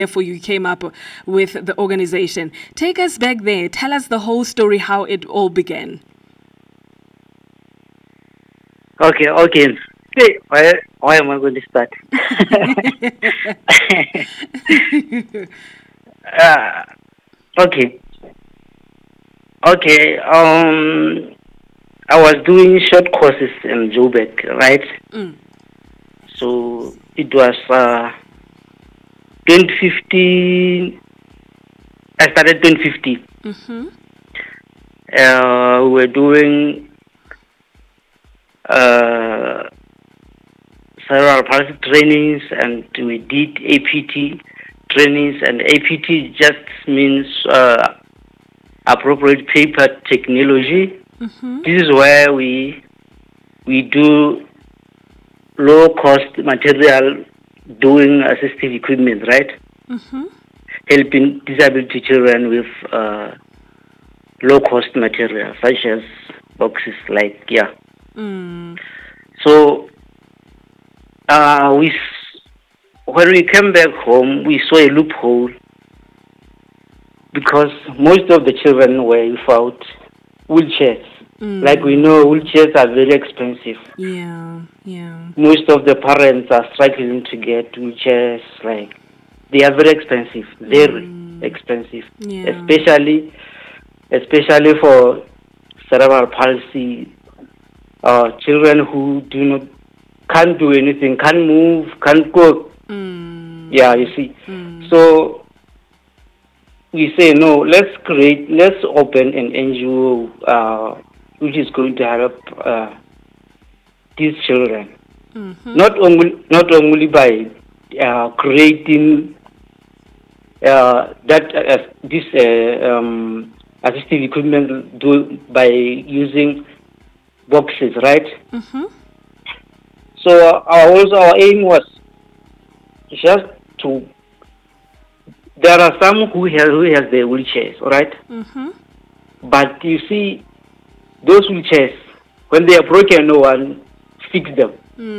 therefore you came up with the organization. Take us back there. Tell us the whole story, how it all began. Okay. Hey, why am I going to start? uh, okay. Okay. I was doing short courses in Joburg, right? So it was 2015. I started 2015. We were doing cerebral palsy trainings, and we did APT trainings, and APT just means appropriate paper technology. This is where we do low cost material doing assistive equipment, right? Helping disability children with low cost material such as boxes, like So when we came back home, we saw a loophole because most of the children were without wheelchairs. Like we know, wheelchairs are very expensive. Yeah. Most of the parents are struggling to get wheelchairs. Like they are very expensive, Yeah. especially for cerebral palsy. Children who can't do anything, can't move, can't cook. Yeah, you see. So we say no. Let's open an NGO which is going to help these children. Not only by creating this assistive equipment by using boxes, right? So our aim was just to. There are some who has their wheelchairs, all right? But you see, those wheelchairs, when they are broken, no one fix them.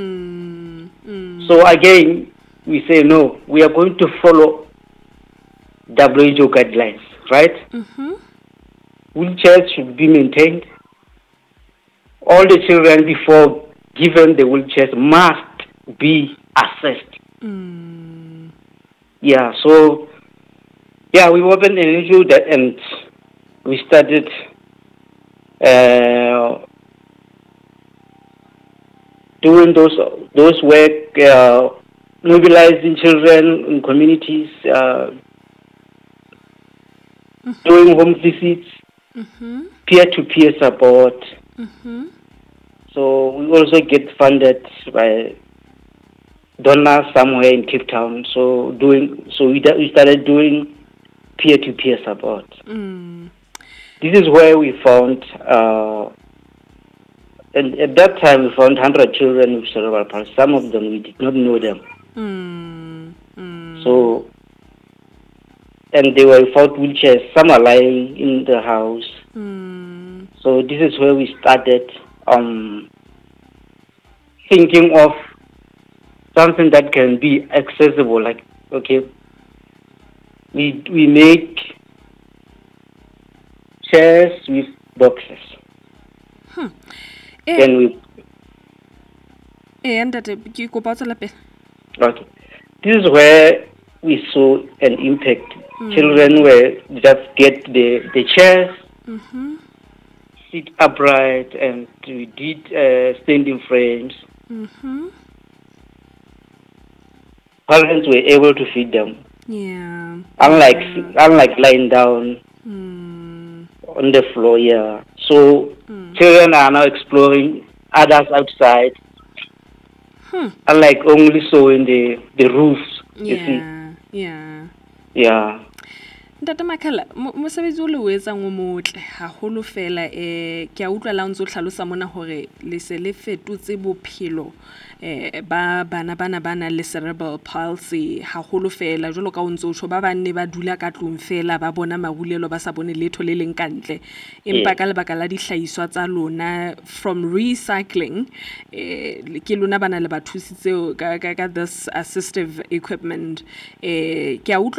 So again, we say no. We are going to follow WHO guidelines, right? Wheelchairs should be maintained. All the children before given the wheelchairs must be assessed. Yeah, so we opened an issue and we started doing those work, mobilizing children in communities, doing home visits, peer-to-peer support. So we also get funded by donors somewhere in Cape Town. So we started doing peer-to-peer support. This is where we found, and at that time we found 100 children with cerebral palsy. Some of them we did not know them. So, and they were without wheelchairs. Some are lying in the house. So this is where we started thinking of something that can be accessible. Like, okay, we make chairs with boxes. Then we. Okay, this is where we saw an impact. Children were just get the chairs, sit upright, and we did standing frames. Parents were able to feed them. Yeah. Unlike lying down on the floor. Yeah. So children are now exploring others outside. Unlike only sewing the roofs. You see. Yeah. Ntate Makhala, mosebetsi o le o etsang o motle haholo fela ke a utlwa la ntse o hlalosa mona hore le se le fetotse bophelo ba bana le cerebral palsy haholo fela jwalo ka o ntse o tsho ba banne ba dula ka tlong fela ba bona magulelo ba sa bone letho le leng kantle empa ka lebaka la dihlahiswa tsa lona from recycling ke lona bana le ba thusitse ka this assistive equipment ke a utlwa